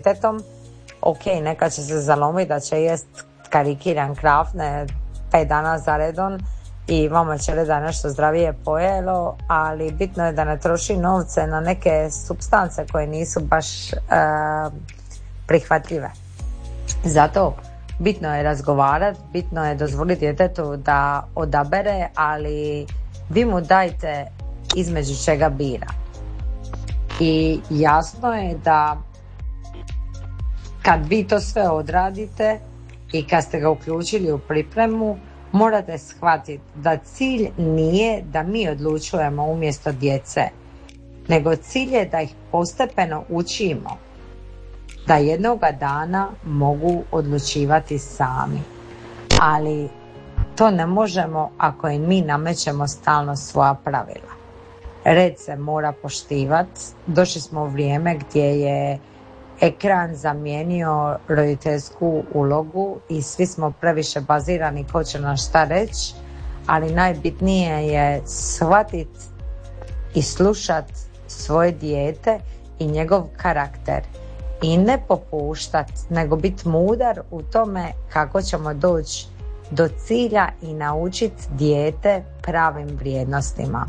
djetetom, ok, neka će se zalomiti da će jest karikiran krafne 5 dana za redom i mama će da nešto zdravije pojelo, ali bitno je da ne troši novce na neke supstance koje nisu baš prihvatljive. Zato bitno je razgovarati, bitno je dozvoliti djetetu da odabere, ali vi mu dajte između čega bira. I jasno je da kad vi to sve odradite i kad ste ga uključili u pripremu, morate shvatiti da cilj nije da mi odlučujemo umjesto djece, nego cilj je da ih postepeno učimo da jednoga dana mogu odlučivati sami. Ali to ne možemo ako im mi namećemo stalno svoja pravila. Red se mora poštivati. Došli smo u vrijeme gdje je ekran zamijenio roditeljsku ulogu i svi smo previše bazirani ko će nam šta reći, ali najbitnije je shvatiti i slušati svoje dijete i njegov karakter i ne popuštati, nego biti mudar u tome kako ćemo doći do cilja i naučiti dijete pravim vrijednostima.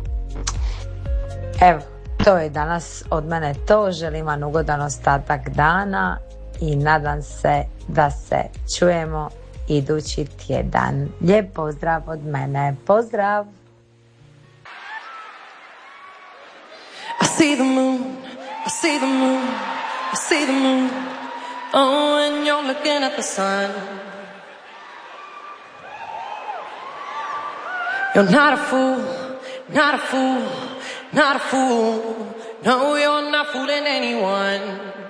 Evo, to je danas od mene to. Želim vam ugodan ostatak dana i nadam se da se čujemo idući tjedan. Lijep pozdrav od mene. Pozdrav! I see the moon, I see the moon, I see the moon. Oh, and you're looking at the sun. You're not a fool, not a fool, not a fool. No, you're not fooling anyone.